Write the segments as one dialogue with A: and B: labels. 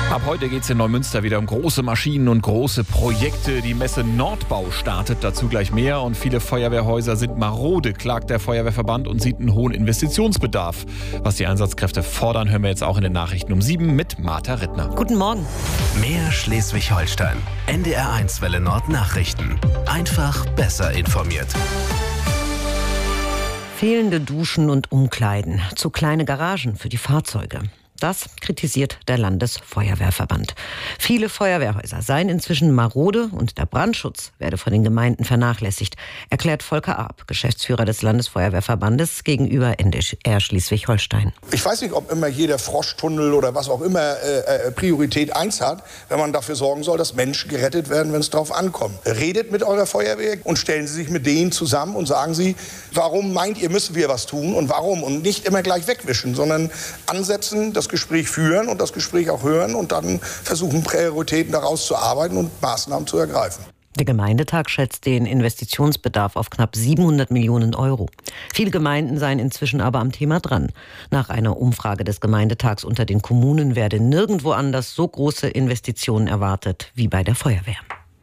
A: Ab heute geht es in Neumünster wieder um große Maschinen und große Projekte. Die Messe Nordbau startet, dazu gleich mehr. Und viele Feuerwehrhäuser sind marode, klagt der Feuerwehrverband und sieht einen hohen Investitionsbedarf. Was die Einsatzkräfte fordern, hören wir jetzt auch in den Nachrichten um 7 mit Martha Rittner.
B: Guten Morgen.
C: Mehr Schleswig-Holstein. NDR1 Welle Nord Nachrichten. Einfach besser informiert.
B: Fehlende Duschen und Umkleiden, zu kleine Garagen für die Fahrzeuge. Das kritisiert der Landesfeuerwehrverband. Viele Feuerwehrhäuser seien inzwischen marode und der Brandschutz werde von den Gemeinden vernachlässigt, erklärt Volker Arp, Geschäftsführer des Landesfeuerwehrverbandes gegenüber NDR Schleswig-Holstein.
D: Ich weiß nicht, ob immer jeder Froschtunnel oder was auch immer Priorität 1 hat, wenn man dafür sorgen soll, dass Menschen gerettet werden, wenn es drauf ankommt. Redet mit eurer Feuerwehr und stellen Sie sich mit denen zusammen und sagen Sie, warum meint ihr, müssen wir was tun und warum? Und nicht immer gleich wegwischen, sondern ansetzen, das Gespräch führen und das Gespräch auch hören und dann versuchen, Prioritäten daraus zu arbeiten und Maßnahmen zu ergreifen.
B: Der Gemeindetag schätzt den Investitionsbedarf auf knapp 700 Millionen Euro. Viele Gemeinden seien inzwischen aber am Thema dran. Nach einer Umfrage des Gemeindetags unter den Kommunen werde nirgendwo anders so große Investitionen erwartet wie bei der Feuerwehr.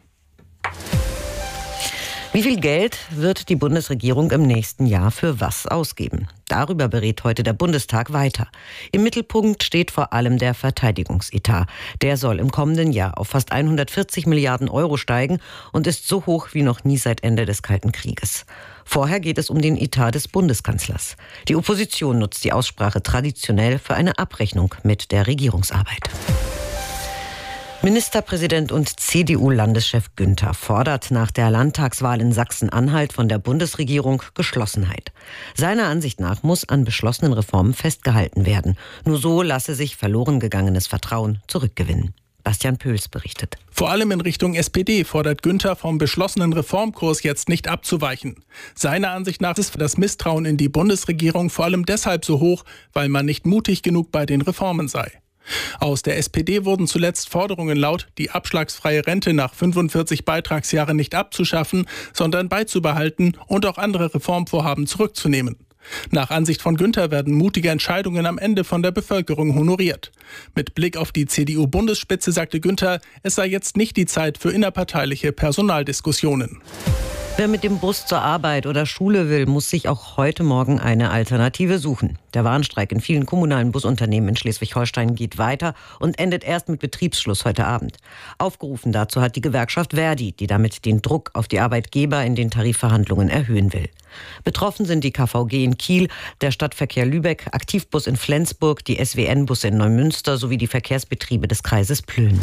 B: Wie viel Geld wird die Bundesregierung im nächsten Jahr für was ausgeben? Darüber berät heute der Bundestag weiter. Im Mittelpunkt steht vor allem der Verteidigungsetat. Der soll im kommenden Jahr auf fast 140 Milliarden Euro steigen und ist so hoch wie noch nie seit Ende des Kalten Krieges. Vorher geht es um den Etat des Bundeskanzlers. Die Opposition nutzt die Aussprache traditionell für eine Abrechnung mit der Regierungsarbeit. Ministerpräsident und CDU-Landeschef Günther fordert nach der Landtagswahl in Sachsen-Anhalt von der Bundesregierung Geschlossenheit. Seiner Ansicht nach muss an beschlossenen Reformen festgehalten werden. Nur so lasse sich verloren gegangenes Vertrauen zurückgewinnen. Bastian Pöls berichtet.
E: Vor allem in Richtung SPD fordert Günther vom beschlossenen Reformkurs jetzt nicht abzuweichen. Seiner Ansicht nach ist das Misstrauen in die Bundesregierung vor allem deshalb so hoch, weil man nicht mutig genug bei den Reformen sei. Aus der SPD wurden zuletzt Forderungen laut, die abschlagsfreie Rente nach 45 Beitragsjahren nicht abzuschaffen, sondern beizubehalten und auch andere Reformvorhaben zurückzunehmen. Nach Ansicht von Günther werden mutige Entscheidungen am Ende von der Bevölkerung honoriert. Mit Blick auf die CDU-Bundesspitze sagte Günther, es sei jetzt nicht die Zeit für innerparteiliche Personaldiskussionen.
B: Wer mit dem Bus zur Arbeit oder Schule will, muss sich auch heute Morgen eine Alternative suchen. Der Warnstreik in vielen kommunalen Busunternehmen in Schleswig-Holstein geht weiter und endet erst mit Betriebsschluss heute Abend. Aufgerufen dazu hat die Gewerkschaft Verdi, die damit den Druck auf die Arbeitgeber in den Tarifverhandlungen erhöhen will. Betroffen sind die KVG in Kiel, der Stadtverkehr Lübeck, Aktivbus in Flensburg, die SWN-Busse in Neumünster sowie die Verkehrsbetriebe des Kreises Plön.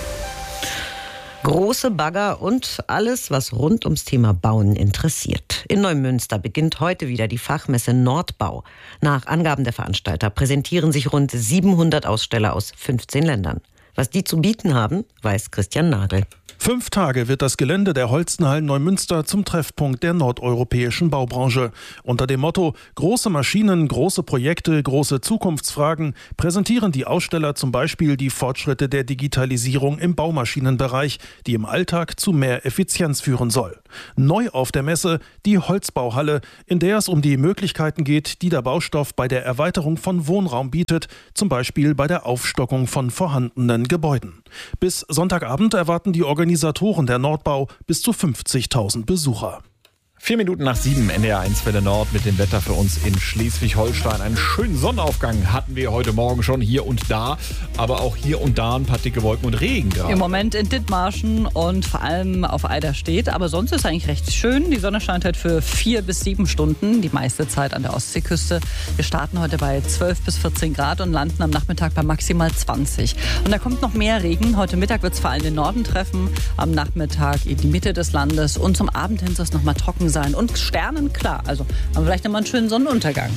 B: Große Bagger und alles, was rund ums Thema Bauen interessiert. In Neumünster beginnt heute wieder die Fachmesse Nordbau. Nach Angaben der Veranstalter präsentieren sich rund 700 Aussteller aus 15 Ländern. Was die zu bieten haben, weiß Christian Nagel.
F: 5 Tage wird das Gelände der Holstenhallen Neumünster zum Treffpunkt der nordeuropäischen Baubranche. Unter dem Motto »Große Maschinen, große Projekte, große Zukunftsfragen« präsentieren die Aussteller zum Beispiel die Fortschritte der Digitalisierung im Baumaschinenbereich, die im Alltag zu mehr Effizienz führen soll. Neu auf der Messe die Holzbauhalle, in der es um die Möglichkeiten geht, die der Baustoff bei der Erweiterung von Wohnraum bietet, zum Beispiel bei der Aufstockung von vorhandenen Gebäuden. Bis Sonntagabend erwarten die Organisatoren der Nordbau bis zu 50.000 Besucher.
A: 4 Minuten nach 7, NDR1 Welle Nord mit dem Wetter für uns in Schleswig-Holstein. Einen schönen Sonnenaufgang hatten wir heute Morgen schon hier und da, aber auch hier und da ein paar dicke Wolken und Regen gerade.
G: Im Moment in Dithmarschen und vor allem auf Eiderstedt, aber sonst ist es eigentlich recht schön. Die Sonne scheint heute für 4 bis 7 Stunden, die meiste Zeit an der Ostseeküste. Wir starten heute bei 12 bis 14 Grad und landen am Nachmittag bei maximal 20. Und da kommt noch mehr Regen. Heute Mittag wird es vor allem den Norden treffen, am Nachmittag in die Mitte des Landes und zum Abend hin soll es nochmal trocken sein und sternenklar. Also haben wir vielleicht nochmal einen schönen Sonnenuntergang.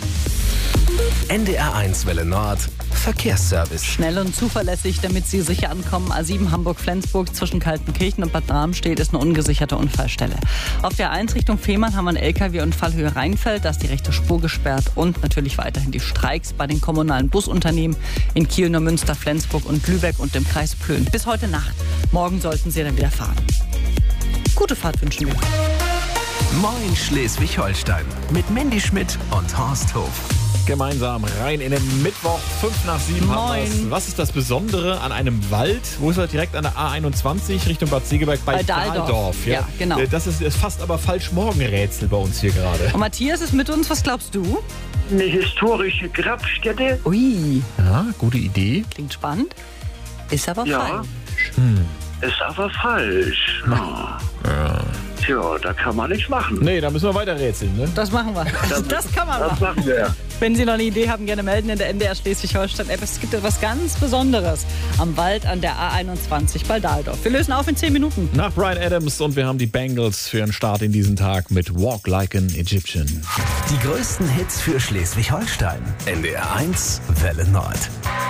C: NDR1 Welle Nord Verkehrsservice.
G: Schnell und zuverlässig, damit Sie sicher ankommen. A7 Hamburg-Flensburg zwischen Kaltenkirchen und Bad Bramstedt ist eine ungesicherte Unfallstelle. Auf der 1 Richtung Fehmarn haben wir einen LKW-Unfall Höhe Rheinfeld. Da ist die rechte Spur gesperrt und natürlich weiterhin die Streiks bei den kommunalen Busunternehmen in Kiel, Neumünster, Flensburg und Lübeck und dem Kreis Plön. Bis heute Nacht. Morgen sollten Sie dann wieder fahren. Gute Fahrt wünschen wir.
C: Moin Schleswig-Holstein mit Mandy Schmidt und Horst Hof.
A: gemeinsam rein in den Mittwoch, 5:05
G: Moin.
A: Was ist das Besondere an einem Wald? Wo ist er? Direkt an der A21 Richtung Bad Segeberg bei Dahldorf.
G: Ja, genau.
A: Das ist fast aber falsch Morgenrätsel bei uns hier gerade.
G: Und Matthias ist mit uns. Was glaubst du?
H: Eine historische Grabstätte.
G: Ui,
A: Ja, gute Idee.
G: klingt spannend. Ist aber
H: Ja.
G: falsch.
H: Ist aber falsch. Ja. Tja, da kann man nichts machen.
A: Nee, da müssen wir weiter rätseln, ne?
G: Das machen wir. Das kann man
H: Das
G: machen.
H: machen wir.
G: Wenn Sie noch eine Idee haben, gerne melden in der NDR Schleswig-Holstein-App. Es gibt etwas ganz Besonderes am Wald an der A21 bei Dahldorf. Wir lösen auf in 10 Minuten.
A: Nach Bryan Adams und wir haben die Bengals für einen Start in diesen Tag mit Walk Like an Egyptian.
C: Die größten Hits für Schleswig-Holstein. NDR 1 Welle Nord.